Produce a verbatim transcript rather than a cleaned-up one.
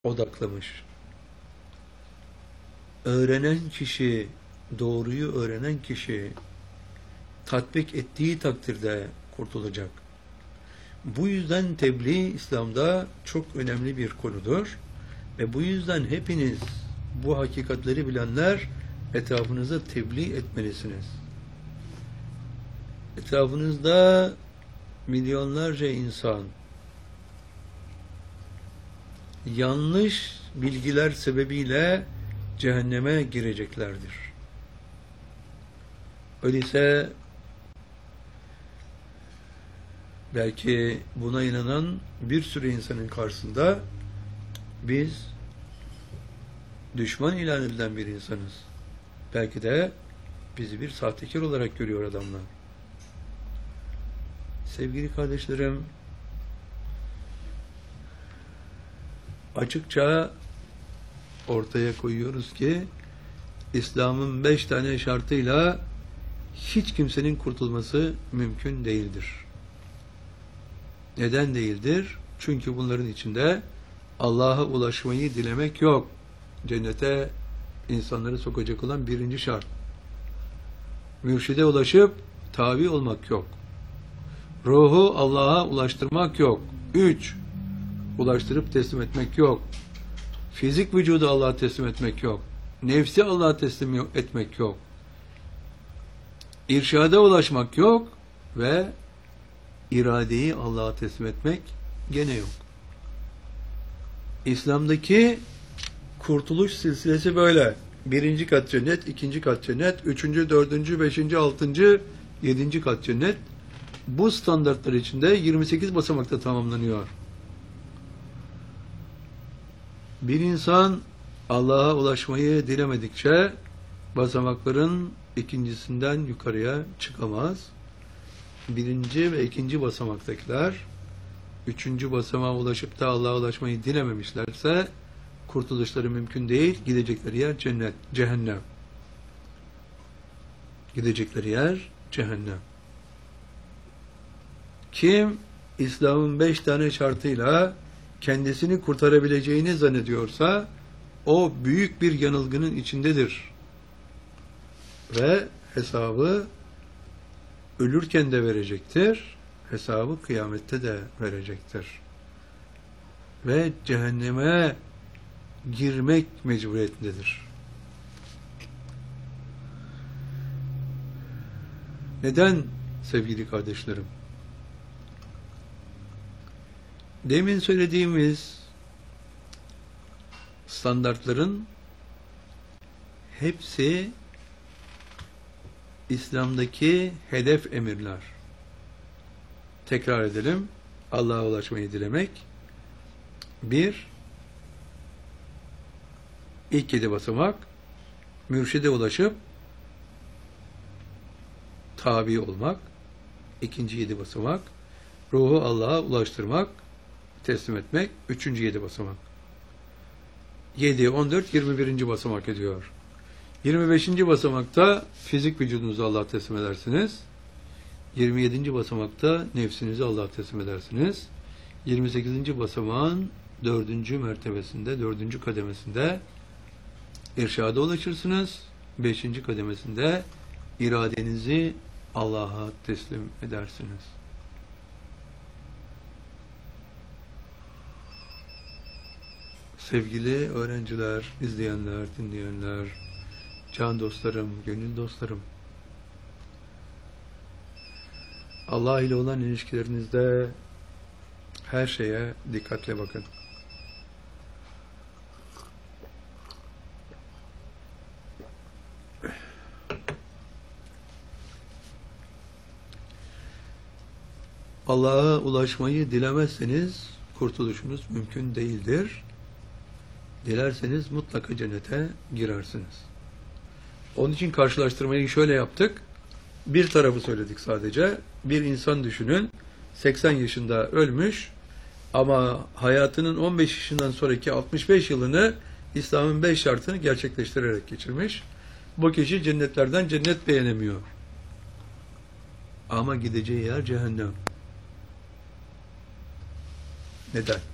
odaklamış. Öğrenen kişi, doğruyu öğrenen kişi tatbik ettiği takdirde kurtulacak. Bu yüzden tebliğ İslam'da çok önemli bir konudur. Ve bu yüzden hepiniz bu hakikatleri bilenler etrafınıza tebliğ etmelisiniz. Etrafınızda milyonlarca insan yanlış bilgiler sebebiyle cehenneme gireceklerdir. Öyleyse belki buna inanan bir sürü insanın karşısında biz düşman ilan edilen bir insanız. Belki de bizi bir sahtekar olarak görüyor adamlar. Sevgili kardeşlerim, açıkça ortaya koyuyoruz ki İslam'ın beş tane şartıyla hiç kimsenin kurtulması mümkün değildir. Neden değildir? Çünkü bunların içinde Allah'a ulaşmayı dilemek yok. Cennete insanları sokacak olan birinci şart. Mürşide ulaşıp tabi olmak yok. Ruhu Allah'a ulaştırmak yok. Üç, ulaştırıp teslim etmek yok. Fizik vücudu Allah'a teslim etmek yok. Nefsi Allah'a teslim etmek yok. İrşada ulaşmak yok ve iradeyi Allah'a teslim etmek gene yok. İslam'daki kurtuluş silsilesi böyle. Birinci kat cennet, ikinci kat cennet, üçüncü, dördüncü, beşinci, altıncı, yedinci kat cennet. Bu standartlar içinde yirmi sekiz basamakta tamamlanıyor. Bir insan Allah'a ulaşmayı dilemedikçe basamakların ikincisinden yukarıya çıkamaz. Birinci ve ikinci basamaktakiler üçüncü basamağa ulaşıp da Allah'a ulaşmayı dilememişlerse kurtuluşları mümkün değil. Gidecekleri yer cennet, cehennem. Gidecekleri yer cehennem. Kim İslam'ın beş tane şartıyla kendisini kurtarabileceğini zannediyorsa o büyük bir yanılgının içindedir. Ve hesabı ölürken de verecektir. Hesabı kıyamette de verecektir. Ve cehenneme girmek mecburiyetindedir. Neden sevgili kardeşlerim? Demin söylediğimiz standartların hepsi İslam'daki hedef emirler. Tekrar edelim. Allah'a ulaşmayı dilemek. Bir, ilk yedi basamak, mürşide ulaşıp tabi olmak. İkinci yedi basamak, ruhu Allah'a ulaştırmak, teslim etmek. Üçüncü yedi basamak. yedi, on dört, yirmi birinci basamak ediyor. yirmi beşinci basamakta fizik vücudunuzu Allah'a teslim edersiniz. yirmi yedinci basamakta nefsinizi Allah'a teslim edersiniz. yirmi sekizinci basamağın dördüncü mertebesinde, dördüncü kademesinde irşada ulaşırsınız. beşinci kademesinde iradenizi Allah'a teslim edersiniz. Sevgili öğrenciler, izleyenler, dinleyenler, can dostlarım, gönül dostlarım, Allah ile olan ilişkilerinizde her şeye dikkatle bakın. Allah'a ulaşmayı dilemezseniz kurtuluşunuz mümkün değildir. Dilerseniz mutlaka cennete girersiniz. Onun için karşılaştırmayı şöyle yaptık. Bir tarafı söyledik sadece. Bir insan düşünün, seksen yaşında ölmüş ama hayatının on beş yaşından sonraki altmış beş yılını İslam'ın beş şartını gerçekleştirerek geçirmiş. Bu kişi cennetlerden cennet beğenemiyor. Ama gideceği yer cehennem. Neden?